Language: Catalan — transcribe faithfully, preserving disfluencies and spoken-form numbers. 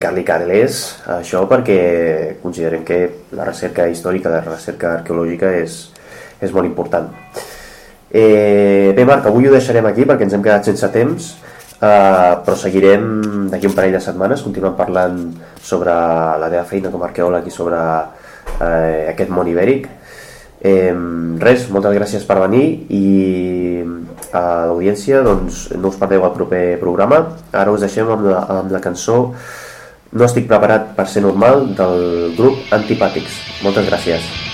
Carli Carlés, això perquè considerem que la recerca històrica, la recerca arqueològica és, és molt important. Eh, bé, Marc, avui ho deixarem aquí perquè ens hem quedat sense temps, eh, però seguirem d'aquí un parell de setmanes, continuem parlant sobre la teva feina com a arqueòleg i sobre eh, aquest món ibèric. Eh, res, moltes gràcies per venir i a l'audiència doncs, no us perdeu el proper programa. Ara us deixem amb la, amb la cançó No estic preparat per ser normal del grup Antipàtics. Moltes gràcies.